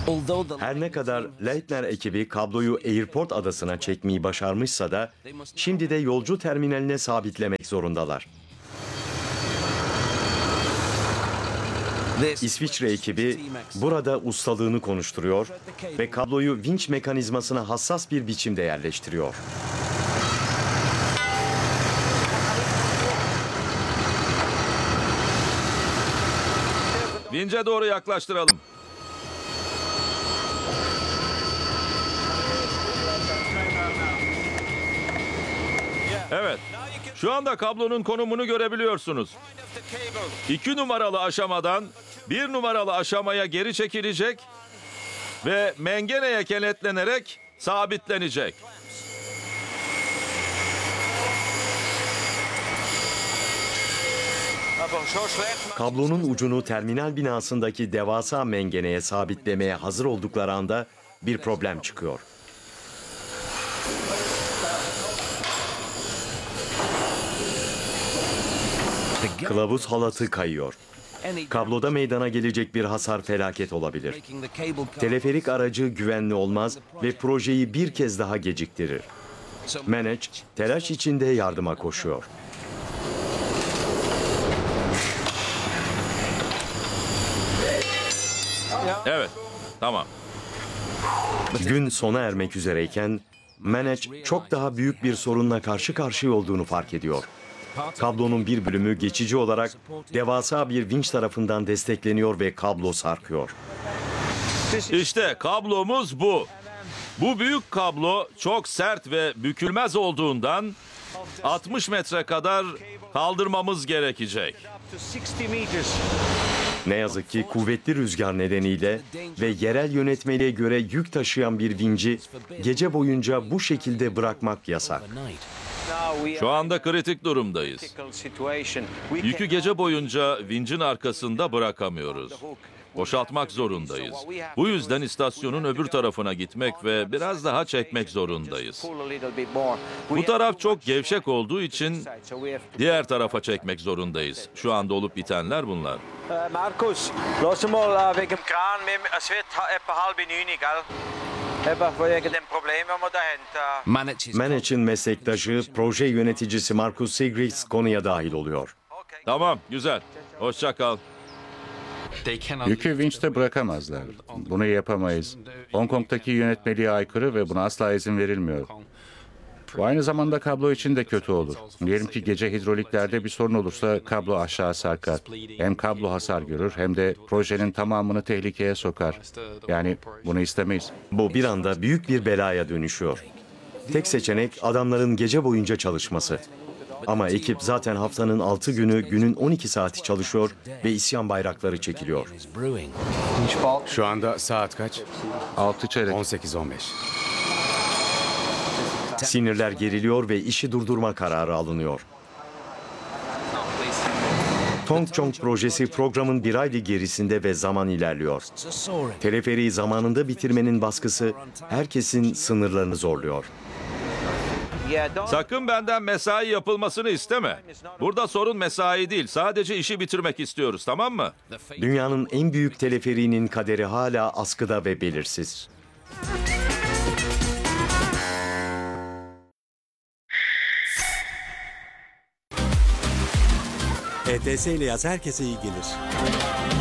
Her ne kadar Leitner ekibi kabloyu Airport adasına çekmeyi başarmışsa da şimdi de yolcu terminaline sabitlemek zorundalar. İsviçre ekibi burada ustalığını konuşturuyor ve kabloyu vinç mekanizmasına hassas bir biçimde yerleştiriyor. Vinç'e doğru yaklaştıralım. Evet. Şu anda kablonun konumunu görebiliyorsunuz. 2 numaralı aşamadan 1 numaralı aşamaya geri çekilecek ve mengeneye kenetlenerek sabitlenecek. Kablonun ucunu terminal binasındaki devasa mengeneye sabitlemeye hazır oldukları anda bir problem çıkıyor. Kılavuz halatı kayıyor. Kabloda meydana gelecek bir hasar felaket olabilir. Teleferik aracı güvenli olmaz ve projeyi bir kez daha geciktirir. Manage telaş içinde yardıma koşuyor. Evet, tamam. Gün sona ermek üzereyken Manage çok daha büyük bir sorunla karşı karşıya olduğunu fark ediyor. Kablonun bir bölümü geçici olarak devasa bir vinç tarafından destekleniyor ve kablo sarkıyor. İşte kablomuz bu. Bu büyük kablo çok sert ve bükülmez olduğundan 60 metre kadar kaldırmamız gerekecek. Ne yazık ki kuvvetli rüzgar nedeniyle ve yerel yönetmeliğe göre yük taşıyan bir vinci gece boyunca bu şekilde bırakmak yasak. Şu anda kritik durumdayız. Yükü gece boyunca vincin arkasında bırakamıyoruz. Boşaltmak zorundayız. Bu yüzden istasyonun öbür tarafına gitmek ve biraz daha çekmek zorundayız. Bu taraf çok gevşek olduğu için diğer tarafa çekmek zorundayız. Şu anda olup bitenler bunlar. Markus, lass mal wegen dem Kran, es wird etwa halb 9, gell? Etwa wegen dem Problem, wenn wir dahinter... Manage'in meslektaşı, proje yöneticisi Markus Sigrids konuya dahil oluyor. Tamam, güzel. Hoşça kal. Yükü vinçte bırakamazlar. Bunu yapamayız. Hong Kong'daki yönetmeliğe aykırı ve buna asla izin verilmiyor. Bu aynı zamanda kablo için de kötü olur. Diyelim ki gece hidroliklerde bir sorun olursa kablo aşağı sarkar. Hem kablo hasar görür hem de projenin tamamını tehlikeye sokar. Yani bunu istemeyiz. Bu bir anda büyük bir belaya dönüşüyor. Tek seçenek adamların gece boyunca çalışması. Ama ekip zaten haftanın 6 günü günün 12 saati çalışıyor ve isyan bayrakları çekiliyor. Şu anda saat kaç? 6 çeyrek. 18:15. Sinirler geriliyor ve işi durdurma kararı alınıyor. Tongchong projesi programın bir aylık gerisinde ve zaman ilerliyor. Teleferiği zamanında bitirmenin baskısı herkesin sınırlarını zorluyor. Sakın benden mesai yapılmasını isteme. Burada sorun mesai değil, sadece işi bitirmek istiyoruz, tamam mı? Dünyanın en büyük teleferiğinin kaderi hala askıda ve belirsiz. ETS ile yaz herkese iyi gelir.